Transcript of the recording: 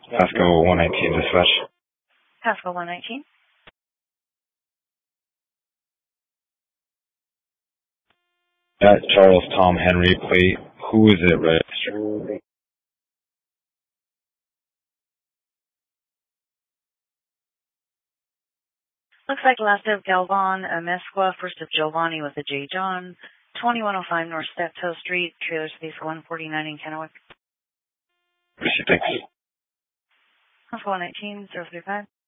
Pasco 119 dispatch. Pasco 119. Charles Tom Henry plate. Who is it registered? Looks like last of Galvan, Mesqua, first of Giovanni with a J. John, 2105 North Steptoe Street, trailer space 149 in Kennewick. Thanks. Pasco 119, 035.